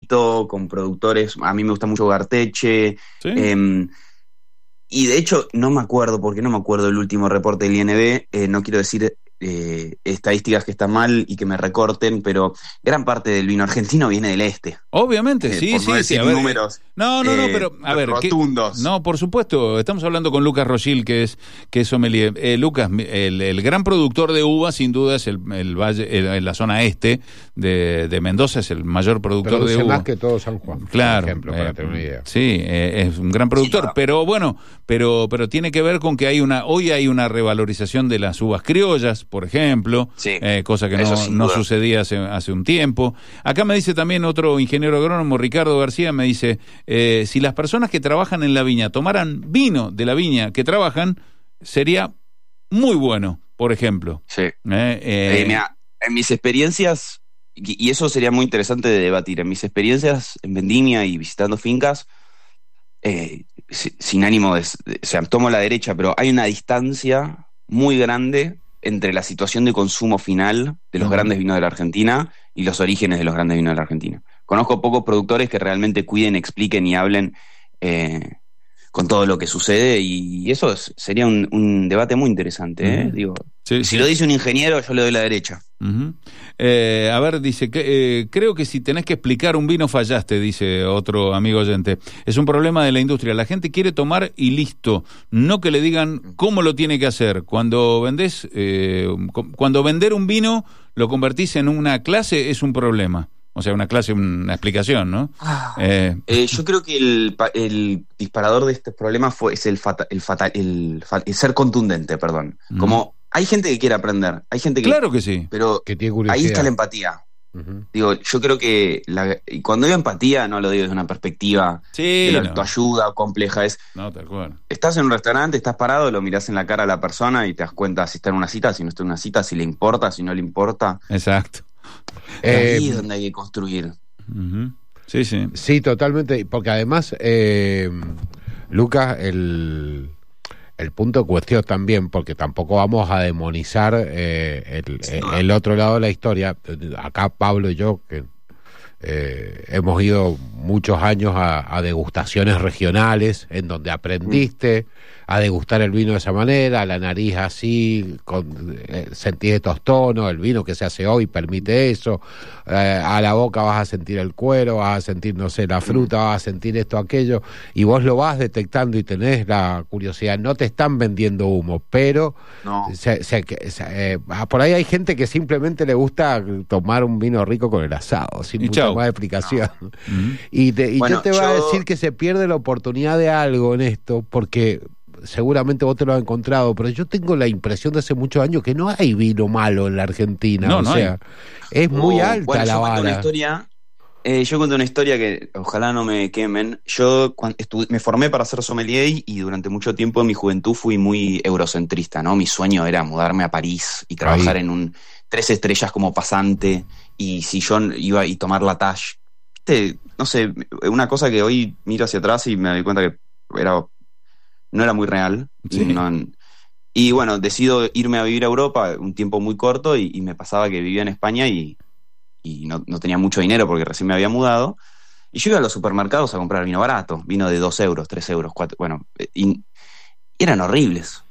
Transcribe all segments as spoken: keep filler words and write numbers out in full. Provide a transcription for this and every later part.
Brito, con productores, a mí me gusta mucho Garteche, ¿Sí? eh, y de hecho no me acuerdo, porque no me acuerdo el último reporte del I N B, eh, no quiero decir eh, estadísticas que están mal y que me recorten, pero gran parte del vino argentino viene del este. Obviamente, Eh, sí, por sí, no sí. decir A ver, números no, no, no, eh, pero a ver, ¿qué? rotundos. No, por supuesto, estamos hablando con Lucas Rochil, que es que es sommelier. Eh, Lucas, el, el gran productor de uva, sin duda, es el, el valle, el, la zona este de, de Mendoza, es el mayor productor Produce de uva. más que todo San Juan, Claro, por ejemplo, eh, para tener una idea. Sí, eh, es un gran productor, Sí, no. pero bueno, pero pero tiene que ver con que hay una hoy hay una revalorización de las uvas criollas, por ejemplo, Sí, eh, cosa que eso no, sin no duda. sucedía hace, hace un tiempo. Acá me dice también otro ingeniero agrónomo, Ricardo García, me dice, eh, si las personas que trabajan en la viña tomaran vino de la viña que trabajan, sería muy bueno, por ejemplo. Sí. Eh, eh, Eh, mira, en mis experiencias, y y eso sería muy interesante de debatir, en mis experiencias en vendimia y visitando fincas, eh, si- sin ánimo de, de- o sea, tomo la derecha, pero hay una distancia muy grande entre la situación de consumo final de los Ujú. grandes vinos de la Argentina y los orígenes de los grandes vinos de la Argentina. Conozco pocos productores que realmente cuiden, expliquen y hablen eh, con todo lo que sucede, y eso es- sería un, un debate muy interesante, ¿eh? Ujú. Digo, Sí, si sí. lo dice un ingeniero, yo le doy la derecha. Ujú. Eh, a ver, dice, que, eh, creo que si tenés que explicar un vino fallaste, dice otro amigo oyente. Es un problema de la industria. La gente quiere tomar y listo. No que le digan cómo lo tiene que hacer. Cuando vendés, eh, cu- cuando vender un vino lo convertís en una clase, es un problema. O sea, una clase, una explicación, ¿no? Eh, Eh, yo creo que el, pa- el disparador de este problema fue, es el, fata- el, fata- el, fa- el ser contundente, perdón. Mm. Como hay gente que quiere aprender, hay gente que... claro que sí. Pero Que tiene curiosidad. ahí está la empatía. Ujú. Digo, yo creo que la- y cuando digo empatía no lo digo desde una perspectiva Sí, de la no. autoayuda compleja, es No, tal cual. estás en un restaurante, estás parado, lo mirás en la cara a la persona y te das cuenta si está en una cita, si no está en una cita, si le importa, si no le importa. Exacto. Eh, Ahí es donde hay que construir. Ujú. Sí, sí. Sí, totalmente, porque además, eh, Lucas, el, el punto de cuestión también, porque tampoco vamos a demonizar eh, el, el otro lado de la historia. Acá Pablo y yo, que eh, hemos ido muchos años a, a degustaciones regionales, en donde aprendiste a degustar el vino de esa manera, la nariz así, con, eh, sentís estos tonos, el vino que se hace hoy permite eso, eh, a la boca vas a sentir el cuero, vas a sentir, no sé, la fruta, vas a sentir esto, aquello, y vos lo vas detectando y tenés la curiosidad. No te están vendiendo humo, pero No. se, se, se, eh, por ahí hay gente que simplemente le gusta tomar un vino rico con el asado, sin Y mucha chau. más explicación. Ujú. Y, te, y Bueno, yo te voy a yo- decir que se pierde la oportunidad de algo en esto, porque seguramente vos te lo has encontrado, pero yo tengo la impresión de hace muchos años que no hay vino malo en la Argentina. No, o no sea, es muy Oh, alta bueno, la yo cuento una vara. historia, eh, yo cuento una historia que ojalá no me quemen. Yo cuando estu- me formé para ser sommelier y durante mucho tiempo en mi juventud fui muy eurocentrista, ¿no? Mi sueño era mudarme a París y trabajar Ahí. en un tres estrellas como pasante, y si yo iba y tomar la Tash. Viste, no sé, una cosa que hoy miro hacia atrás y me doy cuenta que era, no era muy real. Sí. No- y bueno, decido irme a vivir a Europa un tiempo muy corto, y, y me pasaba que vivía en España y, y no, no tenía mucho dinero porque recién me había mudado. Y yo iba a los supermercados a comprar vino barato, vino de dos euros, tres euros, cuatro, bueno, eh, y, y eran horribles.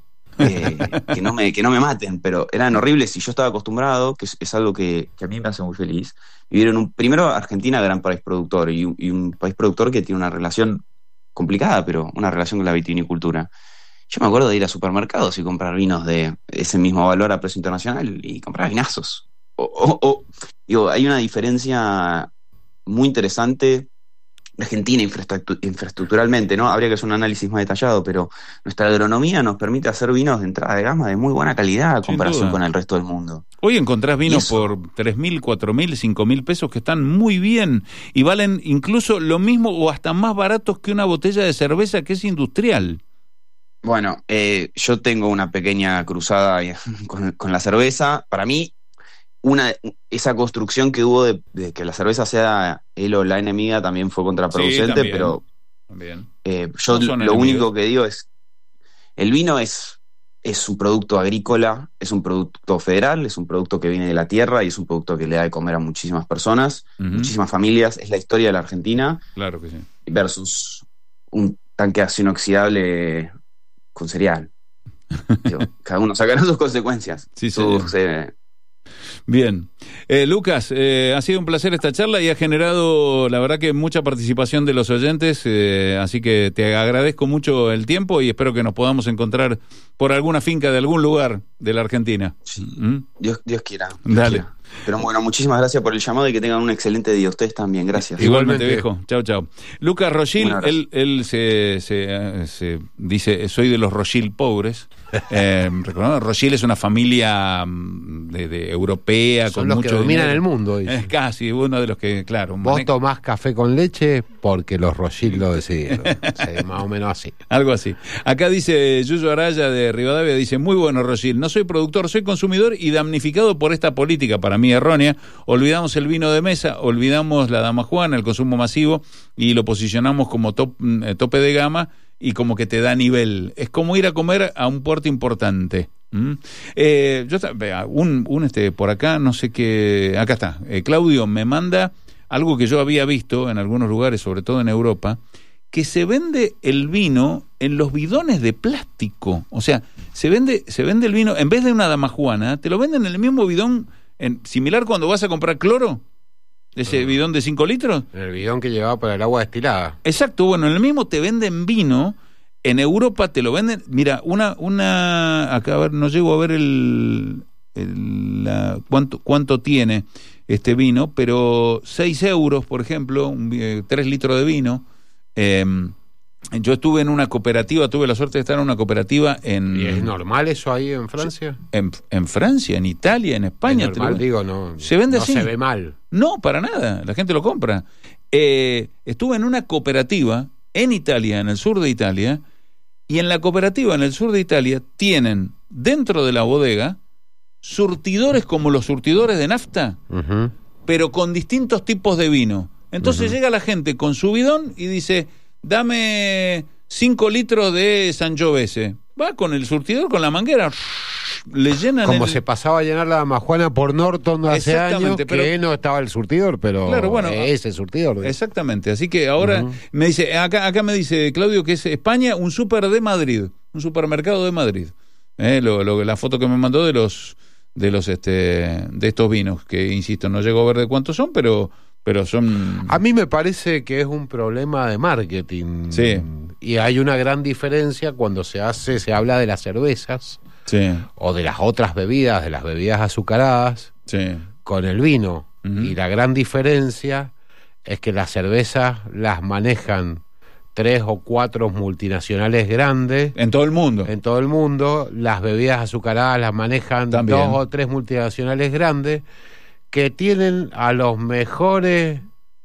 Eh, que, no me, que no me maten, pero eran horribles, y yo estaba acostumbrado, que es, es algo que, que a mí me hace muy feliz, vivir en un, primero, Argentina, gran país productor, y un, y un país productor que tiene una relación complicada, pero una relación con la vitivinicultura. Yo me acuerdo de ir a supermercados y comprar vinos de ese mismo valor a precio internacional y comprar vinazos. O, o- o- digo, hay una diferencia muy interesante. Argentina infraestructu- infraestructuralmente, ¿no? Habría que hacer un análisis más detallado, pero nuestra agronomía nos permite hacer vinos de entrada de gama de muy buena calidad a Sin comparación duda. con el resto del mundo. Hoy encontrás vinos Y eso- por tres mil, cuatro mil, cinco mil pesos que están muy bien y valen incluso lo mismo o hasta más baratos que una botella de cerveza que es industrial. Bueno, eh, yo tengo una pequeña cruzada con, con la cerveza. Para mí, una, esa construcción que hubo de, de que la cerveza sea él o la enemiga también fue contraproducente, también. pero También. eh, yo No son lo enemigos. único que digo es, el vino es es un producto agrícola, es un producto federal, es un producto que viene de la tierra y es un producto que le da de comer a muchísimas personas, uh-huh. muchísimas familias. Es la historia de la Argentina. Claro que sí. Versus un tanque de acero inoxidable con cereal. Digo, cada uno sacará sus consecuencias. Sí, sus, eh... Bien. Eh, Lucas, eh, ha sido un placer esta charla y ha generado, la verdad, que mucha participación de los oyentes, eh, así que te agradezco mucho el tiempo y espero que nos podamos encontrar por alguna finca de algún lugar de la Argentina. Sí. ¿Mm? Dios, Dios quiera. Dios Dale. Quiera. Pero bueno, muchísimas gracias por el llamado y que tengan un excelente día. Ustedes también, gracias. Igualmente, viejo. Chao, chao. Lucas Rochil, él, él se, se, se dice, soy de los Rochil pobres. Eh, Rochil es una familia de, de europea. Son con los mucho que dominan dinero. el mundo. Dice. Es casi uno de los que, claro. Vos maneja... tomás café con leche porque los Rochil lo decidieron. Sí, más o menos así. Algo así. Acá dice Yuyo Araya de Rivadavia, dice, muy bueno Rochil, no soy productor, soy consumidor y damnificado por esta política, para mí errónea. Olvidamos el vino de mesa, olvidamos la dama juana, el consumo masivo y lo posicionamos como top, eh, tope de gama y como que te da nivel. Es como ir a comer a un puerto importante. ¿Mm? Eh, yo vea, un, un este por acá, no sé qué, acá está. Eh, Claudio me manda algo que yo había visto en algunos lugares, sobre todo en Europa, que se vende el vino en los bidones de plástico. O sea, se vende, se vende el vino, en vez de una damajuana, te lo venden en el mismo bidón, en, similar cuando vas a comprar cloro, ese uh-huh. bidón de cinco litros. El bidón que llevaba para el agua destilada. Exacto, bueno, en el mismo te venden vino, en Europa te lo venden, mira, una, una, acá a ver, no llego a ver el, el la, cuánto, cuánto tiene este vino, pero seis euros, por ejemplo, un, eh, tres litros de vino. Eh, yo estuve en una cooperativa, tuve la suerte de estar en una cooperativa en... ¿Y es normal eso ahí en Francia? En, en Francia, en Italia, en España. Es normal, lo, digo, no, se vende no así. se ve mal. No, para nada, la gente lo compra. Eh, estuve en una cooperativa en Italia, en el sur de Italia, y en la cooperativa en el sur de Italia tienen dentro de la bodega surtidores como los surtidores de nafta, uh-huh. pero con distintos tipos de vino. Entonces uh-huh. llega la gente con su bidón y dice, dame cinco litros de Sangiovese. Va con el surtidor, con la manguera, le llenan. Como el... se pasaba a llenar la damajuana por Norton hace años, pero... que no estaba el surtidor, pero claro, bueno, ese surtidor. ¿Ves? Exactamente, así que ahora uh-huh. me dice, acá, acá me dice Claudio que es España, un súper de Madrid, un supermercado de Madrid. Eh, lo, lo, la foto que me mandó de los de los este de estos vinos, que insisto, no llego a ver de cuántos son, pero pero son... A mí me parece que es un problema de marketing. Sí. Y hay una gran diferencia cuando se hace, se habla de las cervezas, sí. o de las otras bebidas, de las bebidas azucaradas, sí. con el vino. Uh-huh. Y la gran diferencia es que las cervezas las manejan tres o cuatro multinacionales grandes. En todo el mundo. En todo el mundo. Las bebidas azucaradas las manejan También. dos o tres multinacionales grandes que tienen a los mejores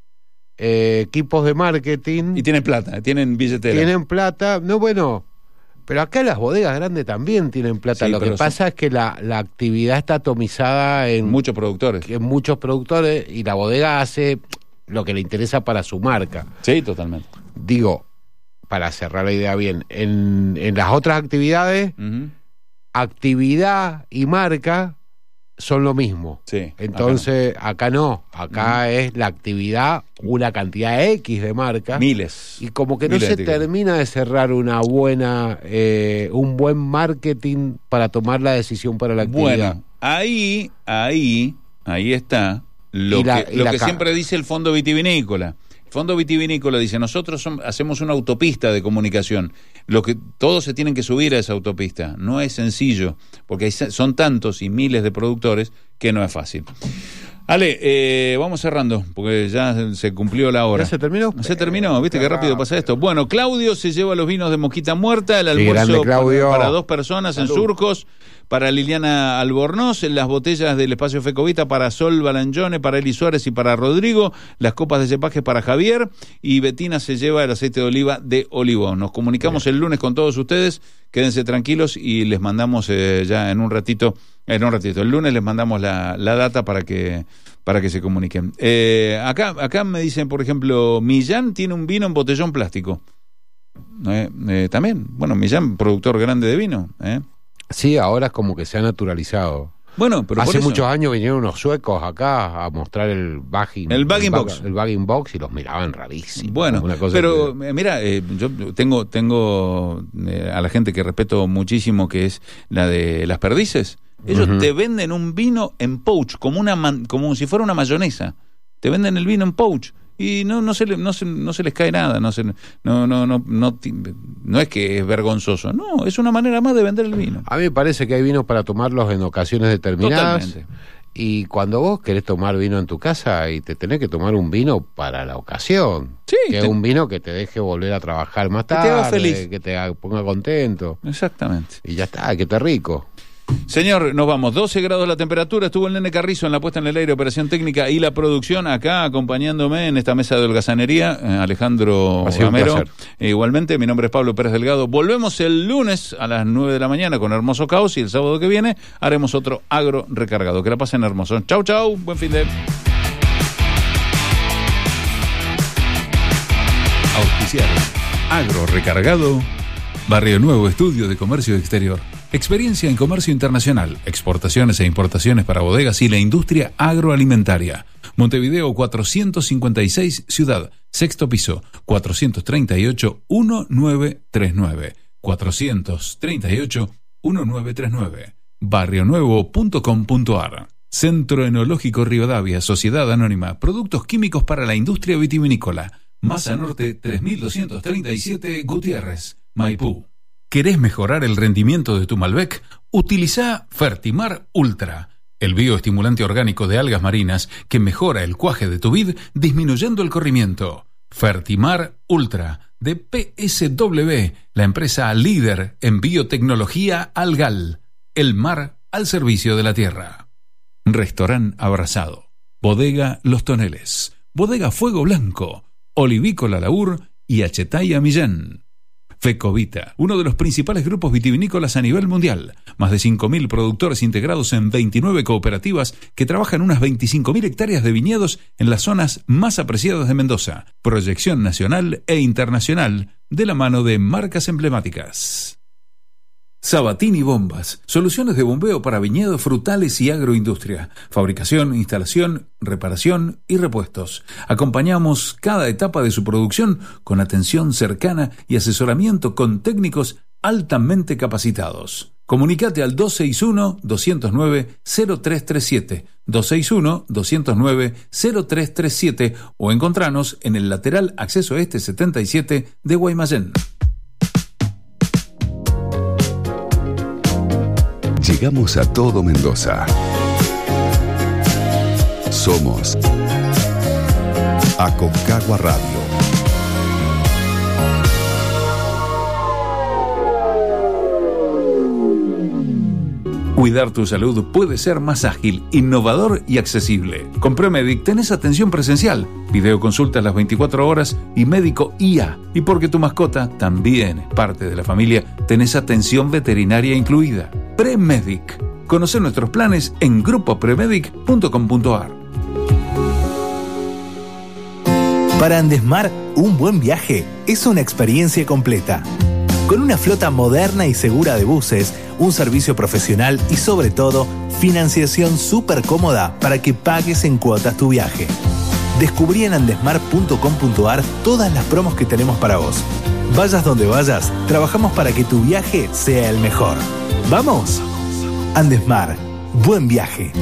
eh, equipos de marketing. Y tienen plata, tienen billetera. Tienen plata. No, bueno, pero acá las bodegas grandes también tienen plata. Sí, Lo que pasa son... es que la, la actividad está atomizada en... muchos productores. En muchos productores, y la bodega hace lo que le interesa para su marca. Sí, totalmente. Digo, para cerrar la idea bien, en, en las otras actividades, uh-huh. actividad y marca son lo mismo. Sí, entonces acá no, acá, no. acá uh-huh. es la actividad, una cantidad X de marcas. Miles. Y como que no Miles se de termina de cerrar una buena, eh, un buen marketing para tomar la decisión para la actividad. Bueno, ahí, ahí, ahí está lo la, que, lo que ca- siempre dice el Fondo Vitivinícola. El Fondo Vitivinícola dice, nosotros son, hacemos una autopista de comunicación. Lo que todos se tienen que subir a esa autopista. No es sencillo, porque hay, son tantos y miles de productores que no es fácil. Ale, eh, vamos cerrando, porque ya se cumplió la hora. ¿Ya se terminó? Se terminó, ¿viste qué rápido pasa esto? Bueno, Claudio se lleva los vinos de Mosquita Muerta, el almuerzo sí, grande, para, para dos personas Salud. En Surcos, para Liliana Albornoz, en las botellas del Espacio Fecovita para Sol Balangione, para Eli Suárez y para Rodrigo, las copas de cepaje para Javier, y Betina se lleva el aceite de oliva de Olivón. Nos comunicamos Bien. el lunes con todos ustedes, quédense tranquilos y les mandamos eh, ya en un ratito, en un ratito, el lunes les mandamos la, la data para que para que se comuniquen. Eh, acá, acá me dicen, por ejemplo, Millán tiene un vino en botellón plástico. Eh, eh, también, bueno, Millán, productor grande de vino, ¿eh? Sí, ahora es como que se ha naturalizado. Bueno, pero hace por eso, muchos años vinieron unos suecos acá a mostrar el bagging, el bagging el bag, box, el bagging box y los miraban rarísimos. Bueno, una cosa pero que... mira, eh, yo tengo tengo eh, a la gente que respeto muchísimo, que es la de las perdices. Ellos uh-huh. te venden un vino en pouch, como una man, como si fuera una mayonesa. Te venden el vino en pouch. Y no no se, le, no se no se les cae nada, no se no no no no no, no es que es vergonzoso, no, es una manera más de vender el vino. A mí me parece que hay vinos para tomarlos en ocasiones determinadas. Totalmente. Y cuando vos querés tomar vino en tu casa y te tenés que tomar un vino para la ocasión, sí, que te... es un vino que te deje volver a trabajar más tarde, que te haga feliz, que te haga, ponga contento. Exactamente. Y ya está, que esté rico. Señor, nos vamos. doce grados la temperatura. Estuvo el Nene Carrizo en la puesta en el aire, operación técnica y la producción. Acá acompañándome en esta mesa de holgazanería, eh, Alejandro Gamero. Eh, igualmente, mi nombre es Pablo Pérez Delgado. Volvemos el lunes a las nueve de la mañana con Hermoso Caos y el sábado que viene haremos otro agro recargado. Que la pasen hermoso. Chau, chau. Buen fin de... Auspiciaron Agro Recargado, Barrio Nuevo, Estudio de Comercio Exterior. Experiencia en comercio internacional, exportaciones e importaciones para bodegas y la industria agroalimentaria. Montevideo cuatrocientos cincuenta y seis, Ciudad, sexto piso, cuatrocientos treinta y ocho, diecinueve treinta y nueve. cuatrocientos treinta y ocho, diecinueve treinta y nueve. barrio nuevo punto com punto a r. Centro Enológico Rivadavia, Sociedad Anónima, Productos Químicos para la Industria Vitivinícola. Masa Norte tres mil doscientos treinta y siete, Gutiérrez, Maipú. ¿Querés mejorar el rendimiento de tu Malbec? Utiliza Fertimar Ultra, el bioestimulante orgánico de algas marinas que mejora el cuaje de tu vid disminuyendo el corrimiento. Fertimar Ultra, de P S W, la empresa líder en biotecnología algal. El mar al servicio de la tierra. Restaurant Abrazado, Bodega Los Toneles, Bodega Fuego Blanco, Olivícola Laur y Achetaya Millán. Fecovita, uno de los principales grupos vitivinícolas a nivel mundial. Más de cinco mil productores integrados en veintinueve cooperativas que trabajan unas veinticinco mil hectáreas de viñedos en las zonas más apreciadas de Mendoza. Proyección nacional e internacional de la mano de marcas emblemáticas. Sabatini Bombas, soluciones de bombeo para viñedos, frutales y agroindustria. Fabricación, instalación, reparación y repuestos. Acompañamos cada etapa de su producción con atención cercana y asesoramiento con técnicos altamente capacitados. Comunicate al dos seis uno, dos cero nueve, cero tres tres siete, dos seis uno, dos cero nueve, cero tres tres siete o encontranos en el lateral Acceso Este setenta y siete de Guaymallén. Llegamos a todo Mendoza. Somos Aconcagua Radio. Cuidar tu salud puede ser más ágil, innovador y accesible. Con Premedic tenés atención presencial, videoconsultas las veinticuatro horas y médico I A. Y porque tu mascota también es parte de la familia, tenés atención veterinaria incluida. Premedic. Conocer nuestros planes en grupo premedic punto com punto a r. Para Andesmar, un buen viaje es una experiencia completa. Con una flota moderna y segura de buses, un servicio profesional y sobre todo, financiación súper cómoda para que pagues en cuotas tu viaje. Descubrí en andesmar punto com punto a r todas las promos que tenemos para vos. Vayas donde vayas, trabajamos para que tu viaje sea el mejor. ¡Vamos! Andesmar, buen viaje.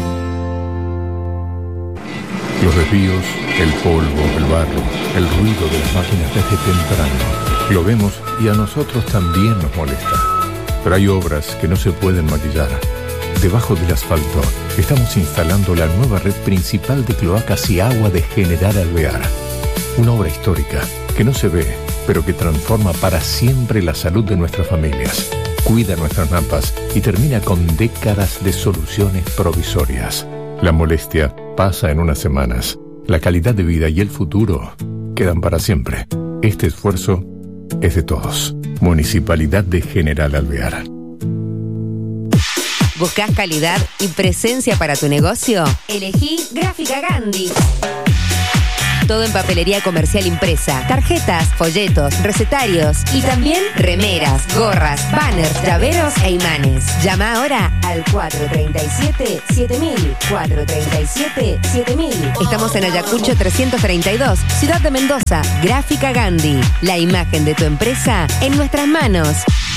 Los desvíos, el polvo, el barro, el ruido de las máquinas desde temprano. Lo vemos y a nosotros también nos molesta. Pero hay obras que no se pueden maquillar. Debajo del asfalto estamos instalando la nueva red principal de cloacas y agua de General Alvear. Una obra histórica que no se ve, pero que transforma para siempre la salud de nuestras familias. Cuida nuestras napas y termina con décadas de soluciones provisorias. La molestia pasa en unas semanas. La calidad de vida y el futuro quedan para siempre. Este esfuerzo es de todos. Municipalidad de General Alvear. ¿Buscás calidad y presencia para tu negocio? Elegí Gráfica Gandhi. todo en papelería comercial impresa, tarjetas, folletos, recetarios y también remeras, gorras, banners, llaveros e imanes. Llama ahora al cuatro tres siete, siete mil, cuatro tres siete, siete mil. Estamos en Ayacucho trescientos treinta y dos, Ciudad de Mendoza. Gráfica Gandhi. La imagen de tu empresa en nuestras manos.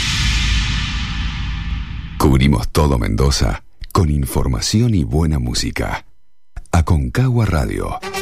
Cubrimos todo Mendoza con información y buena música. Aconcagua Radio.